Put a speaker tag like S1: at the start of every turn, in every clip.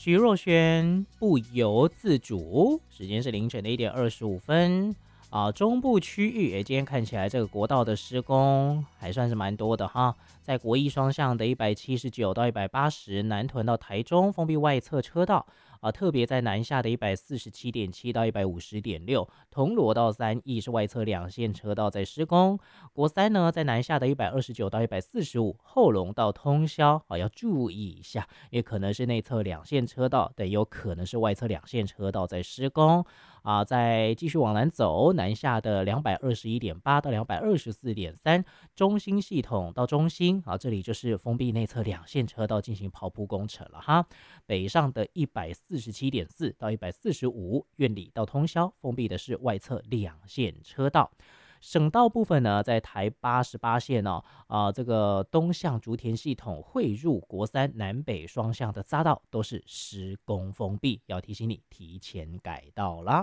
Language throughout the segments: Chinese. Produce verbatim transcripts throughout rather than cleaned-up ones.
S1: 徐若瑄不由自主，时间是凌晨的一点二十五分啊。中部区域，诶，今天看起来这个国道的施工还算是蛮多的哈。在国一双向的一百七十九到一百八十，南屯到台中封闭外侧车道啊，特别在南下的一百四十七点七到一百五十点六，铜锣到三义是外侧两线车道在施工。国三呢，在南下的一百二十九到一百四十五，后龙到通霄啊，要注意一下，因为可能是内侧两线车道，但有可能是外侧两线车道在施工啊。再继续往南走，南下的两百二十一点八到两百二十四点三，中兴系统到中兴啊，这里就是封闭内侧两线车道进行刨铺工程了哈。北上的一百四十七点四到一百四十五，苑里到通霄封闭的是外侧两线车道。省道部分呢，在台八十八线哦，啊、呃，这个东向竹田系统汇入国三南北双向的匝道都是施工封闭，要提醒你提前改道啦。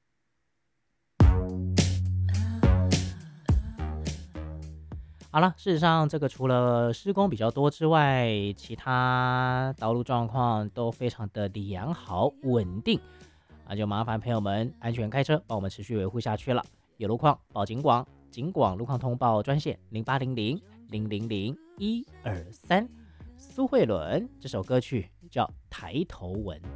S1: 好了，事实上，这个除了施工比较多之外，其他道路状况都非常的良好稳定，那就麻烦朋友们安全开车，帮我们持续维护下去了。有路况报警广，警广路况通报专线零八零零零零零一二三。苏慧伦这首歌曲叫《抬头纹》。